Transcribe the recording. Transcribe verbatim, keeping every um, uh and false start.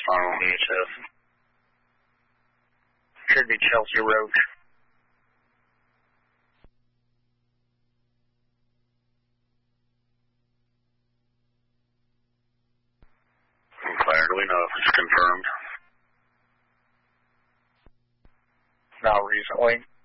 phone. V H S. Should be Chelsea Roach. Claire, do we know if it's confirmed? Not recently.